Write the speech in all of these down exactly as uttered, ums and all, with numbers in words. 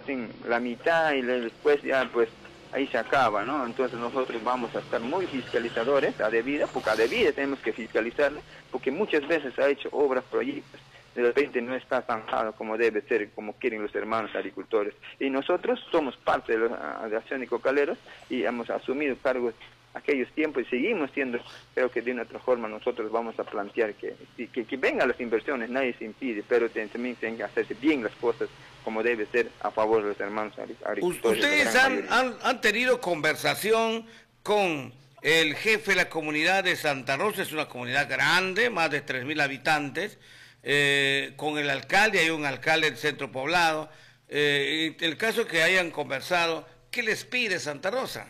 hacen la mitad y después ya pues ahí se acaba, ¿no? Entonces nosotros vamos a estar muy fiscalizadores a debida, porque a debida tenemos que fiscalizarle, porque muchas veces ha hecho obras, proyectos, de repente no está zanjado como debe ser, como quieren los hermanos agricultores. Y nosotros somos parte de la Asociación de Cocaleros y hemos asumido cargos aquellos tiempos y seguimos siendo, creo que de una otra forma nosotros vamos a plantear que, que, que vengan las inversiones, nadie se impide, pero también tienen que hacerse bien las cosas como debe ser a favor de los hermanos agricultores. Ustedes han, han, han tenido conversación con el jefe de la comunidad de Santa Rosa, es una comunidad grande, más de tres mil habitantes, eh, con el alcalde, hay un alcalde del centro poblado, eh, en el caso que hayan conversado, ¿qué les pide Santa Rosa?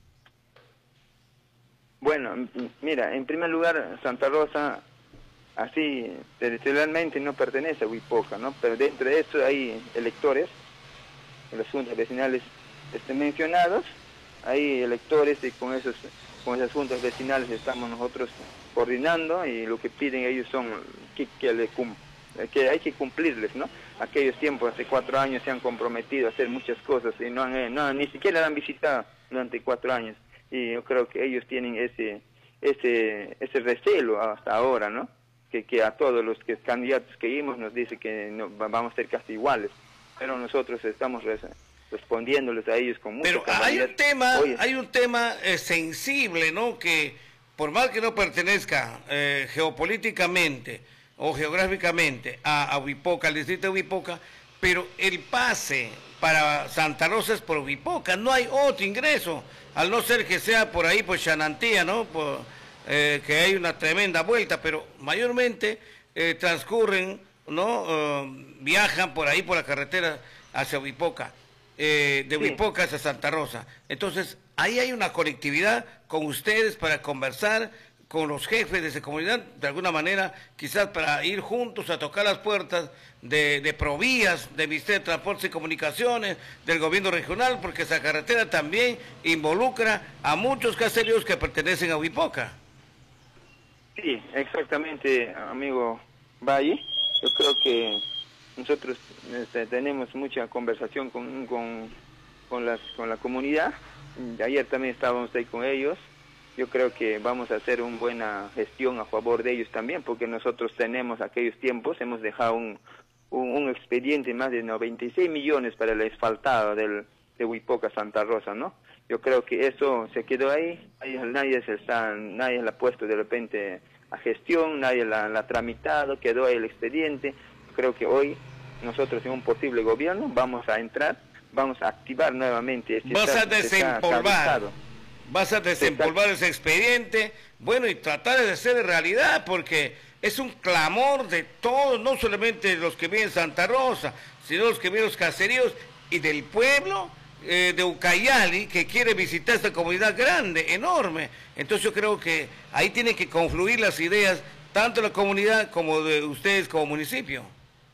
Bueno, mira, en primer lugar, Santa Rosa, así, territorialmente no pertenece a Huipoca, ¿no? Pero dentro de eso hay electores, en las juntas vecinales este, mencionados, hay electores y con esos, con esas juntas vecinales estamos nosotros coordinando y lo que piden ellos son que, que, le, que hay que cumplirles, ¿no? Aquellos tiempos, hace cuatro años se han comprometido a hacer muchas cosas y no han, no, ni siquiera la han visitado durante cuatro años. Y yo creo que ellos tienen ese ese ese recelo hasta ahora, ¿no? Que, que a todos los que candidatos que vimos nos dice que no, vamos a ser casi iguales, pero nosotros estamos res, respondiéndoles a ellos con mucha Pero hay un tema, Oye. hay un tema eh, sensible, ¿no? Que por más que no pertenezca eh, geopolíticamente o geográficamente a, a Huipoca, al distrito de Huipoca, pero el pase para Santa Rosa es por Huipoca, no hay otro ingreso, al no ser que sea por ahí, por Xanantía, ¿no? Por, eh, que hay una tremenda vuelta, pero mayormente eh, transcurren, ¿no? Uh, viajan por ahí, por la carretera hacia Huipoca, eh, de Huipoca hacia Santa Rosa. Entonces, ahí hay una conectividad con ustedes para conversar con los jefes de esa comunidad, de alguna manera, quizás para ir juntos a tocar las puertas de, de Provías, del Ministerio de Transportes y Comunicaciones, del gobierno regional, porque esa carretera también involucra a muchos caseríos que pertenecen a Huipoca. Sí, exactamente, amigo Valle. Yo creo que nosotros este, tenemos mucha conversación con, con, con, las, con la comunidad. Ayer también estábamos ahí con ellos. Yo creo que vamos a hacer una buena gestión a favor de ellos también, porque nosotros tenemos aquellos tiempos, hemos dejado un, un, un expediente más de noventa y seis millones para el asfaltado del, de Huipoca Santa Rosa, ¿no? Yo creo que eso se quedó ahí, nadie se está, nadie la ha puesto de repente a gestión, nadie la, la ha tramitado, quedó ahí el expediente. Creo que hoy nosotros en un posible gobierno vamos a entrar, vamos a activar nuevamente este Vas a desempolvar. Vas a desempolvar ese expediente, bueno, y tratar de hacer realidad, porque es un clamor de todos, no solamente de los que viven en Santa Rosa, sino los que viven en los caseríos y del pueblo eh, de Ucayali, que quiere visitar esta comunidad grande, enorme. Entonces yo creo que ahí tienen que confluir las ideas, tanto de la comunidad como de ustedes como municipio.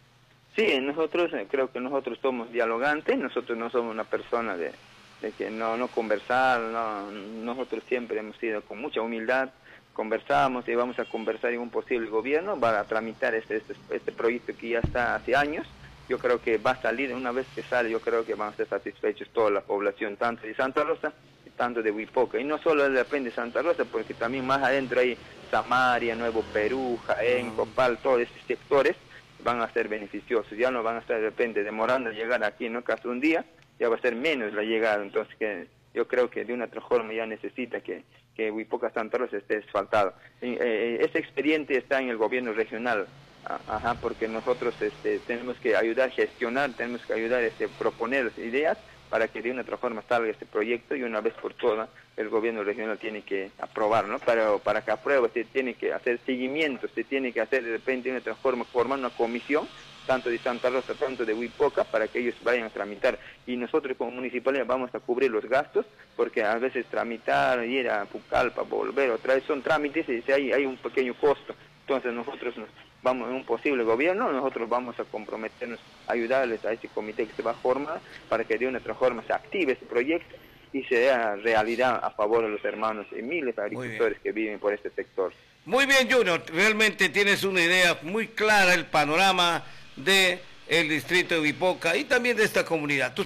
Sí, nosotros, creo que nosotros somos dialogantes, nosotros no somos una persona de... de que no no conversar, no, nosotros siempre hemos sido con mucha humildad, conversamos y vamos a conversar en un posible gobierno, va a tramitar este, este, este proyecto que ya está hace años. Yo creo que va a salir, una vez que sale, yo creo que van a ser satisfechos toda la población, tanto de Santa Rosa y tanto de Huipoca. Y no solo depende de Santa Rosa, porque también más adentro hay Samaria, Nuevo Perú, Jaén, Copal, todos estos sectores van a ser beneficiosos, ya no van a estar de repente demorando a llegar aquí, ¿no? Casi un día, ya va a ser menos la llegada, entonces que yo creo que de una otra forma ya necesita que, que Huipoca Santa Rosa esté asfaltado. Eh, ese expediente está en el gobierno regional, ajá, porque nosotros este, tenemos que ayudar a gestionar, tenemos que ayudar a este, proponer ideas para que de una otra forma salga este proyecto y una vez por todas el gobierno regional tiene que aprobar, ¿no? Para, para que apruebe se tiene que hacer seguimiento, se tiene que hacer de repente de una otra forma, formar una comisión, tanto de Santa Rosa, tanto de Huipoca, para que ellos vayan a tramitar. Y nosotros como municipalidad vamos a cubrir los gastos, porque a veces tramitar, ir a Pucallpa, volver otra vez, son trámites y hay, hay un pequeño costo. Entonces nosotros vamos en un posible gobierno, nosotros vamos a comprometernos a ayudarles a ese comité que se va a formar, para que de una otra forma se active ese proyecto y se dé realidad a favor de los hermanos y miles de agricultores que viven por este sector. Muy bien, Junior, realmente tienes una idea muy clara, el panorama de el distrito de Huipoca y también de esta comunidad.